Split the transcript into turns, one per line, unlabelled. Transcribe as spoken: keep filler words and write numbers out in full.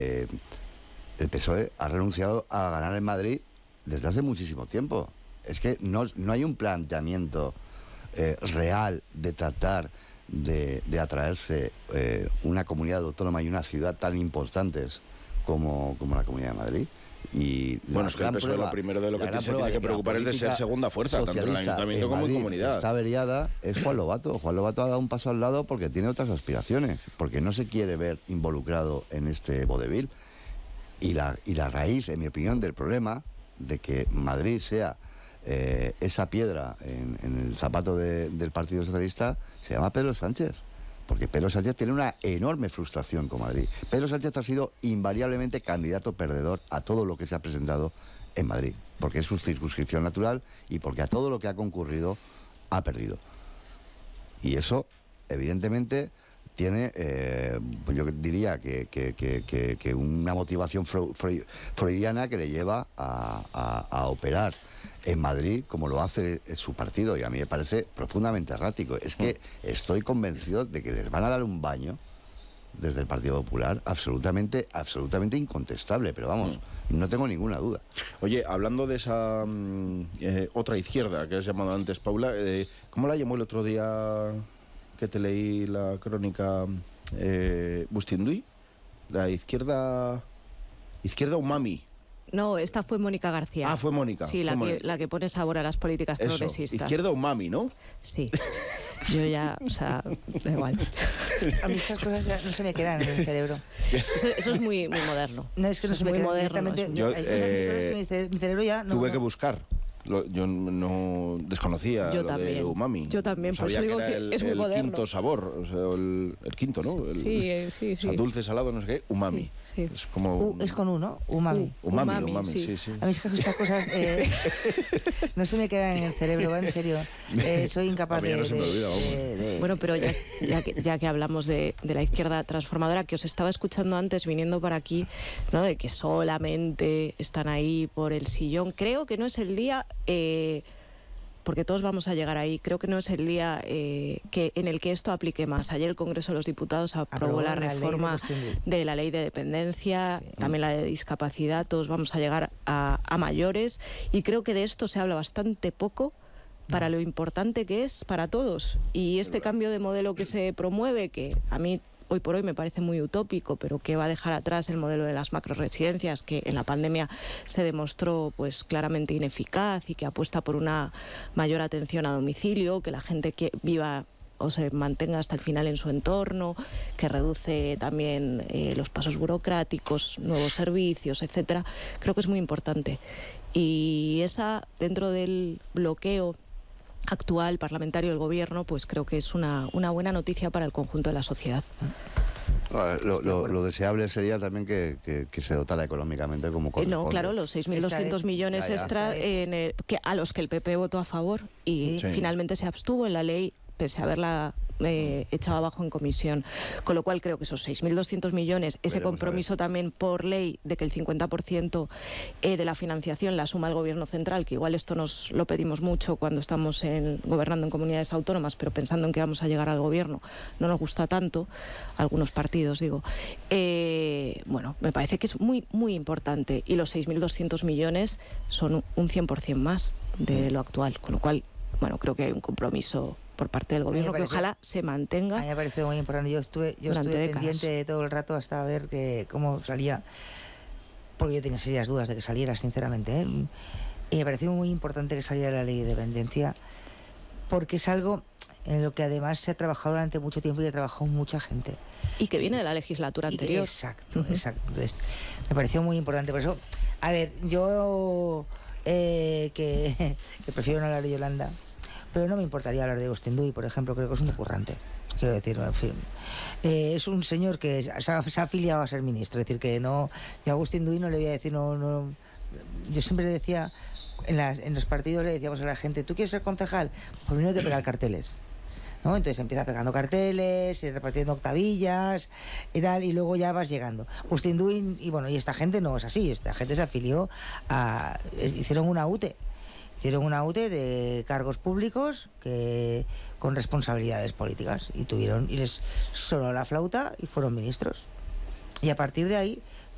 eh, el P S O E ha renunciado a ganar en Madrid desde hace muchísimo tiempo. Es que no, no hay un planteamiento eh, real de tratar de, de atraerse eh, una comunidad autónoma y una ciudad tan importantes como, como la Comunidad de Madrid. Y
bueno, es que el P S O E lo primero de lo que se tiene que preocupar es de ser segunda fuerza, tanto en el ayuntamiento como en comunidad.
Está averiada es Juan Lobato. Juan Lobato ha dado un paso al lado porque tiene otras aspiraciones, porque no se quiere ver involucrado en este vodevil. Y la, y la raíz, en mi opinión, del problema de que Madrid sea eh, esa piedra en, en el zapato de, del Partido Socialista se llama Pedro Sánchez. Porque Pedro Sánchez tiene una enorme frustración con Madrid. Pedro Sánchez ha sido invariablemente candidato perdedor a todo lo que se ha presentado en Madrid, porque es su circunscripción natural y porque a todo lo que ha concurrido ha perdido. Y eso, evidentemente, tiene, eh, yo diría que, que, que, que, que una motivación freudiana que le lleva a, a, a operar en Madrid como lo hace su partido, y a mí me parece profundamente errático. Es que estoy convencido de que les van a dar un baño desde el Partido Popular absolutamente, absolutamente incontestable, pero vamos, no tengo ninguna duda.
Oye, hablando de esa eh, otra izquierda que has llamado antes, Paula, eh, ¿cómo la llamó el otro día que te leí la crónica eh, Bustinduy? La izquierda izquierda umami.
No, esta fue Mónica García.
Ah, fue Mónica.
Sí, la,
Mónica.
Que, la que pone sabor a las políticas
Eso,
progresistas.
Izquierda umami, ¿no?
Sí. Yo ya, o sea, da igual.
A mí estas cosas ya no se me quedan en el cerebro.
Eso, eso es muy, muy moderno.
No, es que no
eso
se me
muy
queda
moderno.
directamente.
Yo,
hay cosas
eh,
que mi cerebro ya no.
Tuve
no.
que buscar. Lo, yo no desconocía
yo
lo
también.
de umami.
Yo también, por eso digo que,
que el,
es muy
el
moderno.
quinto sabor, o sea, el, el quinto, ¿no? El,
sí, sí, sí.
O sea, dulce, salado, no sé qué, umami.
Sí, sí.
Es como...
U, es con uno, umami.
Uh, umami,
umami,
umami,
sí.
sí, sí.
A mí es que estas cosas eh, no se me quedan en el cerebro, ¿va? En serio. Eh, soy incapaz de,
no se me olvida,
de, de, de...
Bueno, pero ya, ya, que, ya que hablamos de, de la izquierda transformadora, que os estaba escuchando antes viniendo para aquí, ¿no? De que solamente están ahí por el sillón. Creo que no es el día... Eh, porque todos vamos a llegar ahí, creo que no es el día eh, que en el que esto aplique más. Ayer el Congreso de los Diputados aprobó, aprobó la, la reforma de, de la ley de dependencia, sí. También la de discapacidad, todos vamos a llegar a, a mayores, y creo que de esto se habla bastante poco para lo importante que es para todos. Y este cambio de modelo que se promueve, que a mí hoy por hoy me parece muy utópico, pero que va a dejar atrás el modelo de las macroresidencias, que en la pandemia se demostró pues claramente ineficaz, y que apuesta por una mayor atención a domicilio, que la gente que viva o se mantenga hasta el final en su entorno, que reduce también eh, los pasos burocráticos, nuevos servicios, etcétera. Creo que es muy importante. Y esa, dentro del bloqueo actual parlamentario del gobierno, pues creo que es una, una buena noticia para el conjunto de la sociedad.
Lo, lo, lo deseable sería también que, que, que se dotara económicamente como corresponde.
No, claro, los seis mil doscientos millones ya, ya. extra en el, que, a los que el P P votó a favor y sí. finalmente se abstuvo en la ley, pese a haberla eh, echado abajo en comisión. Con lo cual creo que esos seis mil doscientos millones, ese Veremos compromiso también por ley de que el cincuenta por ciento eh, de la financiación la suma el Gobierno central, que igual esto nos lo pedimos mucho cuando estamos en, gobernando en comunidades autónomas, pero pensando en que vamos a llegar al Gobierno no nos gusta tanto, algunos partidos digo, eh, bueno, me parece que es muy, muy importante, y los seis mil doscientos millones son un cien por ciento más de lo actual, con lo cual, bueno, creo que hay un compromiso por parte del gobierno que ojalá se mantenga.
A mí me parece muy importante. Yo estuve, yo estuve pendiente todo el rato hasta ver que cómo salía, porque yo tenía serias dudas de que saliera, sinceramente, ¿eh? Y me pareció muy importante que saliera la ley de dependencia, porque es algo en lo que además se ha trabajado durante mucho tiempo y ha trabajado mucha gente.
Y que viene de la legislatura anterior.
Exacto, uh-huh. exacto. Entonces, me pareció muy importante. Por eso, a ver, yo eh, que, que prefiero no hablar de Yolanda, pero no me importaría hablar de Bustinduy, por ejemplo. Creo que es un currante, quiero decir, en fin. Eh, es un señor que se ha, se ha afiliado a ser ministro, es decir, que no, yo a Bustinduy no le voy a decir, no, no, yo siempre le decía, en, las, en los partidos le decíamos a la gente, ¿tú quieres ser concejal? Pues primero hay que pegar carteles, ¿no? Entonces empieza pegando carteles, y repartiendo octavillas y tal, y luego ya vas llegando. Bustinduy, y bueno, y esta gente no es así, esta gente se afilió a, hicieron una U T E, hicieron una U T E de cargos públicos que con responsabilidades políticas, y tuvieron, y les sonó la flauta y fueron ministros. Y a partir de ahí